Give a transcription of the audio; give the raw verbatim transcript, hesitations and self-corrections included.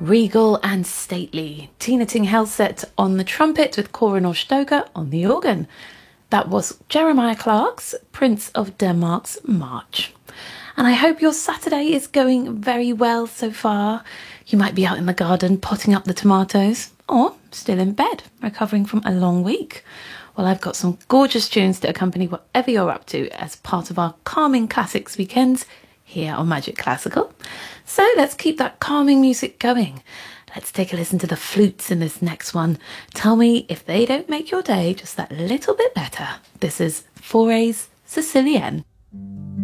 Regal and stately. Tina Ting Hellset on the trumpet with Cora Norstoker on the organ. That was Jeremiah Clark's Prince of Denmark's March. And I hope your Saturday is going very well so far. You might be out in the garden potting up the tomatoes, or still in bed, recovering from a long week. Well, I've got some gorgeous tunes to accompany whatever you're up to as part of our Calming Classics weekends here on Magic Classical. So let's keep that calming music going. Let's take a listen to the flutes in this next one. Tell me if they don't make your day just that little bit better. This is Fauré's Sicilienne.